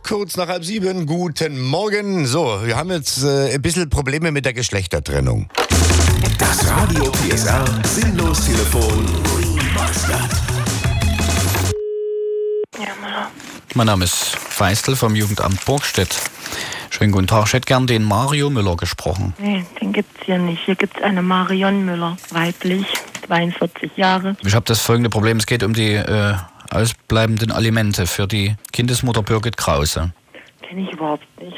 Kurz nach 6:30, guten Morgen. So, wir haben jetzt ein bisschen Probleme mit der Geschlechtertrennung. Das Radio PSR Sinnlos-Telefon. Ja, Müller. Mein Name ist Feistel vom Jugendamt Burgstedt. Schönen guten Tag. Ich hätte gern den Mario Müller gesprochen. Nee, den gibt's hier nicht. Hier gibt's eine Marion Müller, weiblich, 42 Jahre. Ich habe das folgende Problem. Es geht um die ausbleibenden Alimente für die Kindesmutter Birgit Krause. Kenne ich überhaupt nicht.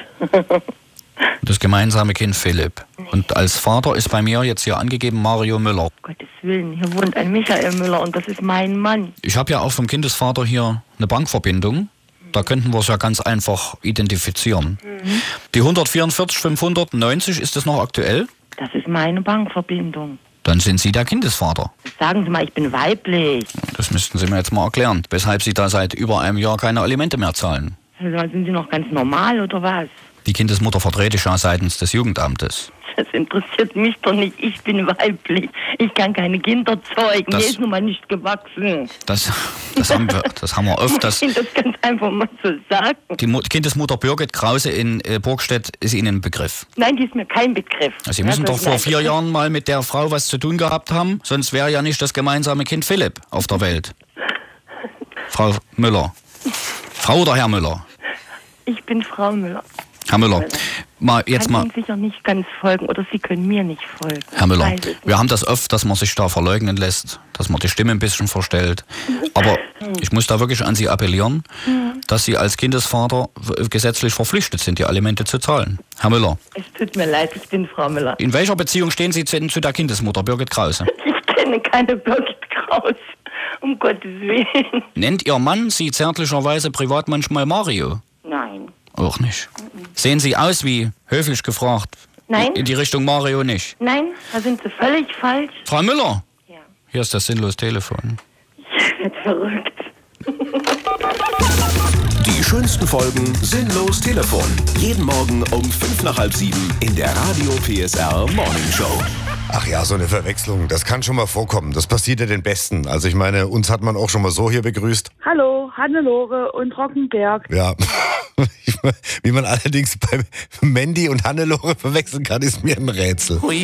Das gemeinsame Kind Philipp. Und als Vater ist bei mir jetzt hier angegeben Mario Müller. Gottes Willen, hier wohnt ein Michael Müller und das ist mein Mann. Ich habe ja auch vom Kindesvater hier eine Bankverbindung. Da könnten wir es ja ganz einfach identifizieren. Die 144 590, ist das noch aktuell? Das ist meine Bankverbindung. Dann sind Sie der Kindesvater. Sagen Sie mal, ich bin weiblich. Das müssten Sie mir jetzt mal erklären, weshalb Sie da seit über einem Jahr keine Alimente mehr zahlen. Also, sind Sie noch ganz normal oder was? Die Kindesmutter vertrete ich ja seitens des Jugendamtes. Das interessiert mich doch nicht. Ich bin weiblich. Ich kann keine Kinder zeugen. Mir ist nun mal nicht gewachsen. Das haben wir oft. Ich will das ganz einfach mal so sagen. Die Kindesmutter Birgit Krause in Burgstedt ist Ihnen ein Begriff. Nein, die ist mir kein Begriff. Sie müssen doch vor 4 Jahren mal mit der Frau was zu tun gehabt haben, sonst wäre ja nicht das gemeinsame Kind Philipp auf der Welt. Frau Müller. Frau oder Herr Müller? Ich bin Frau Müller. Herr Müller, Ich kann Ihnen sicher nicht ganz folgen oder Sie können mir nicht folgen. Herr Müller, wir haben das oft, dass man sich da verleugnen lässt, dass man die Stimme ein bisschen verstellt. Aber ich muss da wirklich an Sie appellieren, dass Sie als Kindesvater gesetzlich verpflichtet sind, die Alimente zu zahlen. Herr Müller. Es tut mir leid, ich bin Frau Müller. In welcher Beziehung stehen Sie denn zu der Kindesmutter Birgit Krause? Ich kenne keine Birgit Krause. Um Gottes Willen. Nennt Ihr Mann Sie zärtlicherweise privat manchmal Mario? Nein. Auch nicht. Sehen Sie aus wie, höflich gefragt? Nein. In die Richtung Mario nicht? Nein, da sind Sie völlig falsch. Frau Müller? Ja. Hier ist das Sinnlos-Telefon. Ich werde verrückt. Die schönsten Folgen Sinnlos-Telefon. Jeden Morgen um 6:55 in der Radio PSR Morning Show. Ach ja, so eine Verwechslung, das kann schon mal vorkommen. Das passiert ja den Besten. Also ich meine, uns hat man auch schon mal so hier begrüßt. Hallo, Hannelore und Rockenberg. Ja, wie man allerdings bei Mandy und Hannelore verwechseln kann, ist mir ein Rätsel.